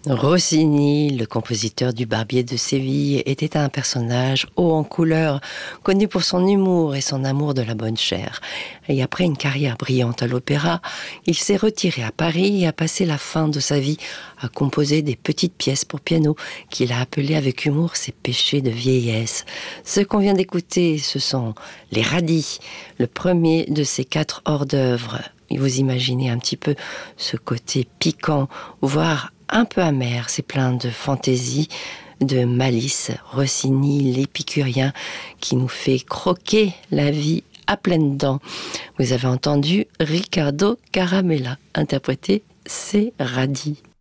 Rossini, le compositeur du Barbier de Séville, était un personnage haut en couleur, connu pour son humour et son amour de la bonne chère. Et après une carrière brillante à l'opéra, il s'est retiré à Paris et a passé la fin de sa vie à composer des petites pièces pour piano qu'il a appelées avec humour ses péchés de vieillesse. Ce qu'on vient d'écouter, ce sont les Radis, le premier de ces 4 hors-d'œuvre. Vous imaginez un petit peu ce côté piquant, voire un peu amer, c'est plein de fantaisie, de malice. Rossini, l'épicurien, qui nous fait croquer la vie à pleines dents. Vous avez entendu Riccardo Caramella interpréter ces Radis.